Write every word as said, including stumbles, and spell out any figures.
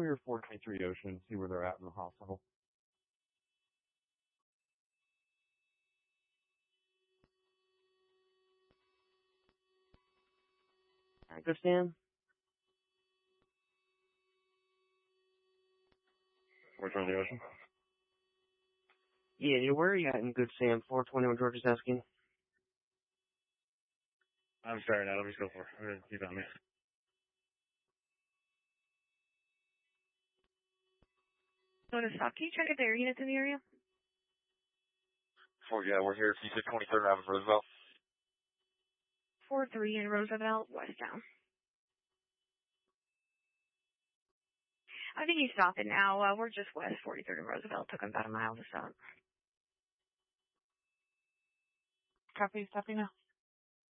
clear four twenty-three Ocean, see where they're at in the hospital. Alright, good, Sam. four twenty Ocean? Yeah, you where are you at in Good Sam? four twenty when George is asking. I'm sorry, now let me just go for it. You got me. Want to stop? Can you check if there are units in the area? Oh, yeah, we're here. You said twenty-third Avenue, Roosevelt. four three in Roosevelt, West Town. I think he's stopping now. Uh, we're just west forty-third and Roosevelt. Took him about a mile to stop. Copy, stopping now.